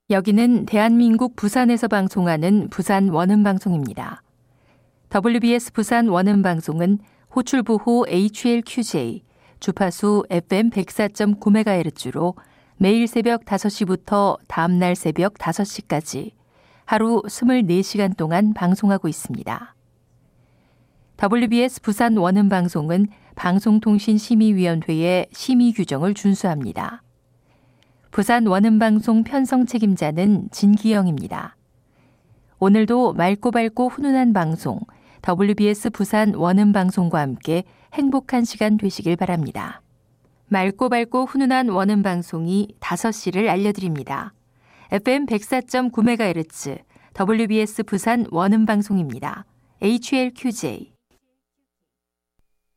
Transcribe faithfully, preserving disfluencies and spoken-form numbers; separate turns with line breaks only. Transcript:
여기는 대한민국 부산에서 방송하는 부산 원음방송입니다. 더블유비에스 부산 원음방송은 호출부호 에이치엘큐제이, 주파수 에프엠 백사 점 구 메가헤르츠로 매일 새벽 다섯 시부터 다음날 새벽 다섯 시까지 하루 이십사 시간 동안 방송하고 있습니다. 더블유비에스 부산 원음방송은 방송통신심의위원회의 심의 규정을 준수합니다. 부산 원음방송 편성 책임자는 진기영입니다. 오늘도 맑고 밝고 훈훈한 방송, 더블유비에스 부산 원음방송과 함께 행복한 시간 되시길 바랍니다. 맑고 밝고 훈훈한 원음방송이 다섯 시를 알려드립니다. 에프엠 백사 점 구 메가헤르츠 더블유비에스 부산 원음방송입니다. 에이치엘큐제이